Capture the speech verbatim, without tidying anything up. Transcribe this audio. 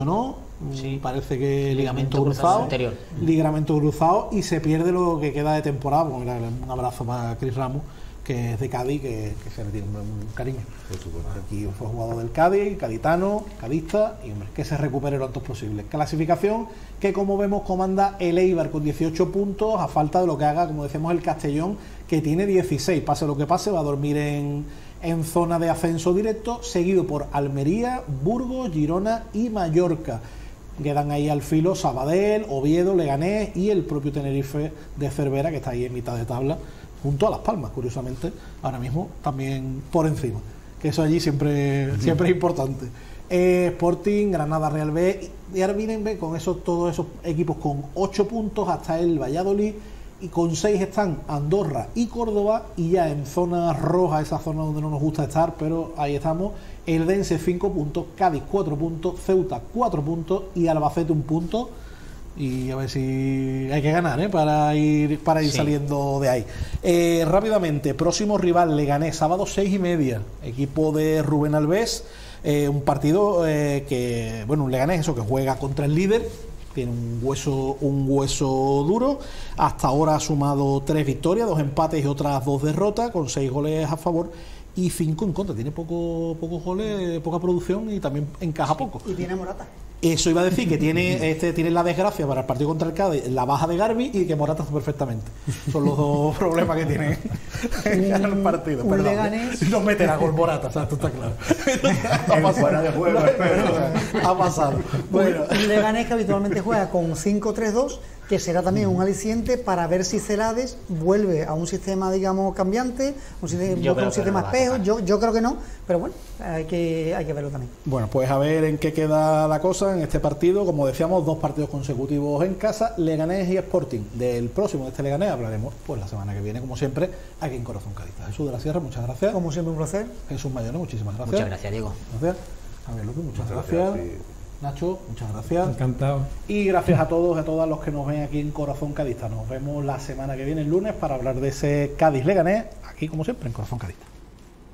no, sí. Parece que ligamento cruzado, anterior. ligamento cruzado y se pierde lo que queda de temporada. Bueno, un abrazo para Chris Ramos, que es de Cádiz, que, que se le tiene un, un cariño. Aquí fue jugador del Cádiz, caditano, cadista, y hombre, que se recupere lo antes posible. Clasificación que, como vemos, comanda el Eibar con dieciocho puntos, a falta de lo que haga, como decíamos, el Castellón, que tiene dieciséis. Pase lo que pase, va a dormir en, en zona de ascenso directo, seguido por Almería, Burgos, Girona y Mallorca. Quedan ahí al filo Sabadell, Oviedo, Leganés y el propio Tenerife de Cervera, que está ahí en mitad de tabla, junto a Las Palmas, curiosamente, ahora mismo también por encima, que eso allí siempre, siempre es importante. Eh, Sporting, Granada, Real B, y ahora vienen B con esos, todos esos equipos con ocho puntos, hasta el Valladolid, y con seis están Andorra y Córdoba, y ya en zona roja, esa zona donde no nos gusta estar, pero ahí estamos, Eldense cinco puntos, Cádiz cuatro puntos, Ceuta cuatro puntos y Albacete un punto. Y a ver si hay que ganar, ¿eh? para ir para ir sí. saliendo de ahí. Eh, rápidamente, próximo rival, Leganés, sábado seis y media, equipo de Rubén Alves, eh, un partido eh, que, bueno, un Leganés, eso, que juega contra el líder, tiene un hueso, un hueso duro, hasta ahora ha sumado tres victorias, dos empates y otras dos derrotas, con seis goles a favor y cinco en contra, tiene poco, pocos goles, poca producción y también encaja sí. poco. Y tiene Morata. Eso iba a decir, que tiene este tiene la desgracia para el partido contra el Cádiz, la baja de Garbi y que Morata está perfectamente. Son los dos problemas que tiene en el partido. Un Leganés. No meterá gol Morata, o sea, esto está claro. Ha pasado. De juego, pero, ha pasado. Bueno. Un Leganés que habitualmente juega con cinco tres dos, que será también un aliciente para ver si Celades vuelve a un sistema, digamos, cambiante, un sistema, un sistema espejo. Yo, yo creo que no, pero bueno, hay que, hay que verlo también. Bueno, pues a ver en qué queda la cosa en este partido. Como decíamos, dos partidos consecutivos en casa, Leganés y Sporting. Del próximo de este Leganés hablaremos pues la semana que viene, como siempre, aquí en Corazón Cadista. Jesús de la Sierra, muchas gracias. Como siempre, un placer. Jesús Mayano, muchísimas gracias. Muchas gracias, Diego. Gracias. Javier López, muchas, muchas gracias. gracias. Nacho, muchas gracias. Encantado. Y gracias a todos y a todas los que nos ven aquí en Corazón Cadista. Nos vemos la semana que viene, el lunes, para hablar de ese Cádiz Leganés, aquí como siempre en Corazón Cadista.